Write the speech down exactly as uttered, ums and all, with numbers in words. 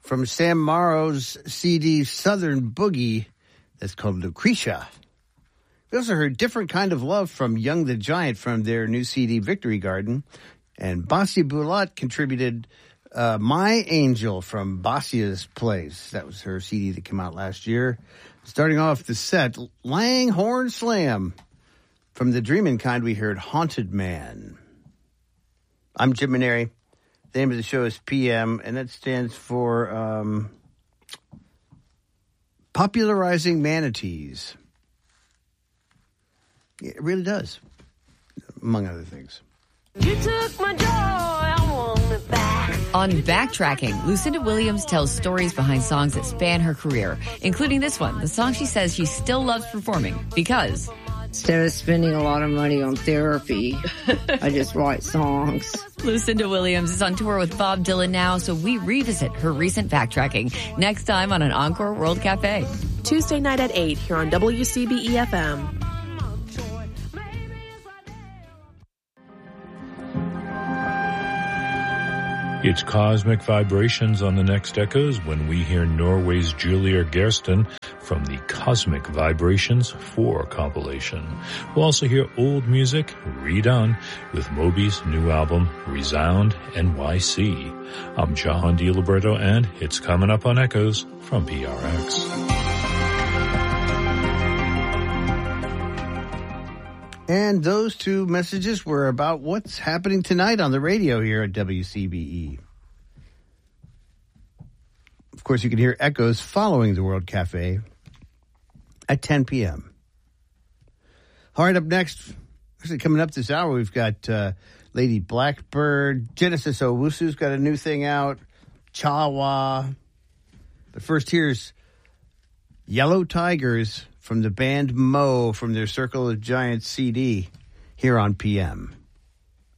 from Sam Morrow's C D Southern Boogie that's called Lucretia. We also heard Different Kind of Love from Young the Giant from their new C D Victory Garden. And Basia Bulat contributed uh, My Angel from Basia's Place. That was her C D that came out last year. Starting off the set, Langhorne Slam. From the Dreamin' Kind, we heard Haunted Man. I'm Jim Maneri. The name of the show is P M, and that stands for um, Popularizing Manatees. It really does, among other things. You took my joy, I want it back. On Backtracking, Lucinda Williams tells stories behind songs that span her career, including this one, the song she says she still loves performing because... Instead of spending a lot of money on therapy, I just write songs. Lucinda Williams is on tour with Bob Dylan now, so we revisit her recent backtracking next time on an Encore World Cafe. Tuesday night at eight here on W C B E F M. It's Cosmic Vibrations on the next Echoes when we hear Norway's Julia Gersten from the Cosmic Vibrations four compilation. We'll also hear old music redone with Moby's new album, Resound N Y C. I'm Jahan DiLiberto, and it's coming up on Echoes from P R X. And those two messages were about what's happening tonight on the radio here at W C B E. Of course, you can hear Echoes following the World Cafe at ten p.m. All right, up next, actually coming up this hour, we've got uh, Lady Blackbird, Genesis Owusu's got a new thing out, Chawa. But first, here's Yellow Tigers from the band Mo from their Circle of Giants C D here on P M.